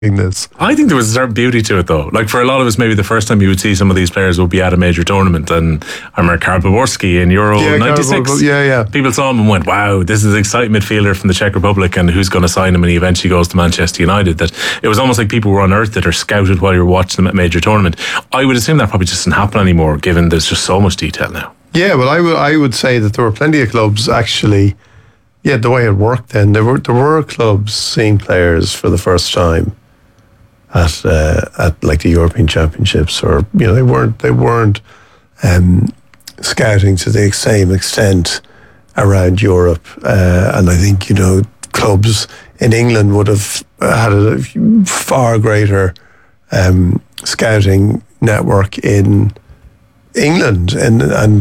this. I think there was a certain beauty to it, though. Like, for a lot of us, maybe the first time you would see some of these players would be at a major tournament. And I remember Karl Bobrovsky in Euro 96. People saw him and went, wow, this is an exciting midfielder from the Czech Republic, and who's going to sign him? And he eventually goes to Manchester United. That it was almost like people were unearthed or scouted while you were watching them at a major tournament. I would assume that probably just doesn't happen anymore, given there's just so much detail now. Yeah, well, I would say that there were plenty of clubs actually. Yeah, the way it worked then, there were clubs seeing players for the first time at like the European Championships, or they weren't scouting to the same extent around Europe, and I think clubs in England would have had a far greater scouting network in England, and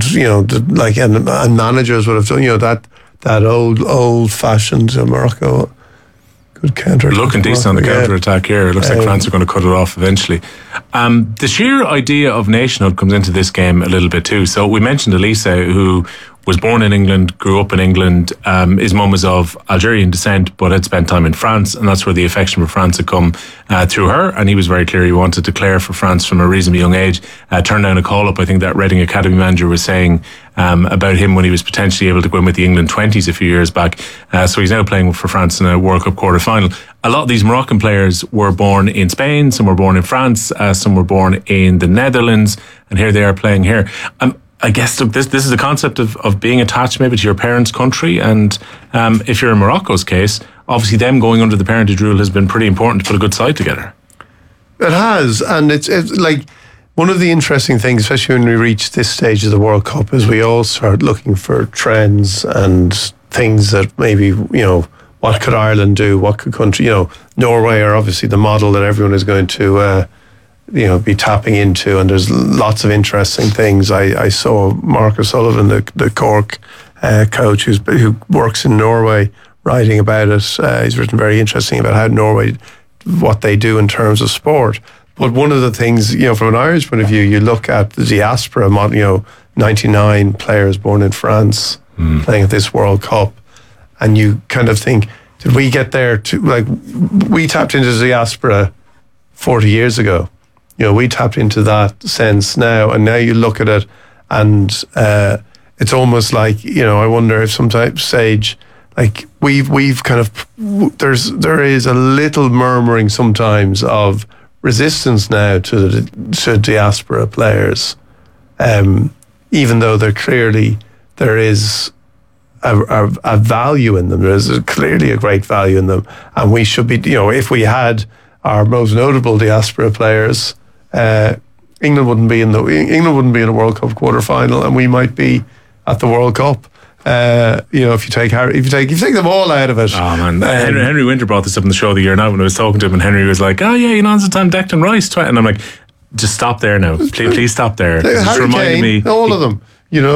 managers would have done that old fashioned Morocco. Good counter. Looking decent on the counter attack here. It looks like France are going to cut it off eventually. The sheer idea of nationhood comes into this game a little bit too. So we mentioned Elisa, who was born in England, grew up in England. His mum was of Algerian descent, but had spent time in France, and that's where the affection for France had come through her. And he was very clear he wanted to declare for France from a reasonably young age. Turned down a call-up, I think that Reading Academy manager was saying about him when he was potentially able to go in with the England 20s a few years back. So he's now playing for France in a World Cup quarter-final. A lot of these Moroccan players were born in Spain, some were born in France, some were born in the Netherlands, and here they are playing here. I guess look, this is a concept of being attached maybe to your parents' country, and if you're in Morocco's case, obviously them going under the parentage rule has been pretty important to put a good side together. It has, and it's like one of the interesting things, especially when we reach this stage of the World Cup, is we all start looking for trends and things that maybe, what could Ireland do? What could country, Norway are obviously the model that everyone is going to be tapping into, and there's lots of interesting things. I saw Mark O'Sullivan, the Cork coach who works in Norway, writing about it. He's written very interesting about how Norway, what they do in terms of sport. But one of the things, from an Irish point of view, you look at the diaspora model, 99 players born in France playing at this World Cup, and you kind of think, did we get there we tapped into the diaspora 40 years ago. We tapped into that sense now, and now you look at it, and it's almost like, I wonder if stage, like we've kind of, there is a little murmuring sometimes of resistance now to diaspora players, even though there is a value in them. There's clearly a great value in them, and we should be, if we had our most notable diaspora players, England wouldn't be in a World Cup quarter final, and we might be at the World Cup. If you take them all out of it. Oh man, Henry Winter brought this up in the show the year now when I was talking to him, and Henry was like, "Oh yeah, it's the time Declan Rice," and I'm like, "Just stop there now, please stop there." Just reminded me, all of them,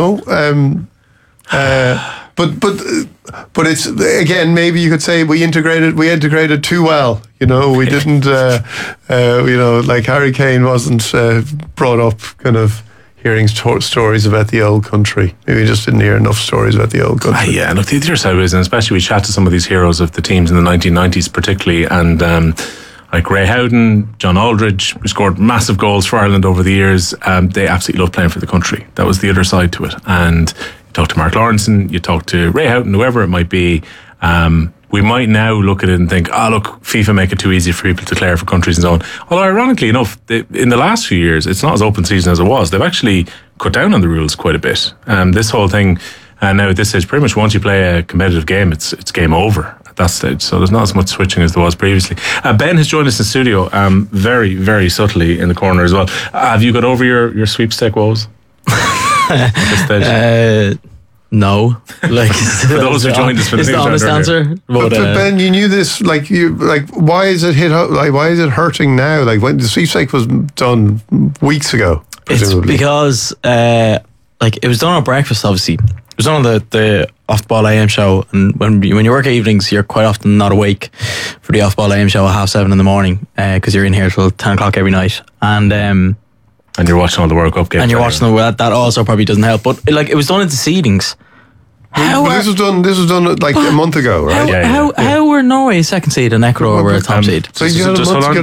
But it's, again, maybe you could say we integrated too well. We didn't. Like Harry Kane wasn't brought up kind of hearing stories about the old country. Maybe we just didn't hear enough stories about the old country. Yeah, look, the other side is, and especially we chat to some of these heroes of the teams in the 1990s, particularly, and like Ray Howden, John Aldridge, who scored massive goals for Ireland over the years. They absolutely loved playing for the country. That was the other side to it, and. Talk to Mark Lawrenson, you talk to Ray Houghton, whoever it might be, we might now look at it and think, look, FIFA make it too easy for people to declare for countries and so on. Although ironically enough, in the last few years, it's not as open season as it was. They've actually cut down on the rules quite a bit. This whole thing, now at this stage, pretty much once you play a competitive game, it's game over at that stage. So there's not as much switching as there was previously. Ben has joined us in studio, very, very subtly in the corner as well. Have you got over your sweepstake woes? No, for those who joined us for the honest answer. But Ben, you knew this. Why is it why is it hurting now? Like when the sweepstake was done weeks ago. Presumably. It's because it was done on breakfast. Obviously, it was on the Off the Ball AM show, and when you work evenings, you're quite often not awake for the Off the Ball AM show at 7:30 in the morning because you're in here till 10 o'clock every night, and you're watching all the World Cup games. And you're watching that also probably doesn't help. But it was done into seedings. This was done like a month ago, right? How were Norway second seed and Ecuador were a top seed? So you had a Just month hold to on. get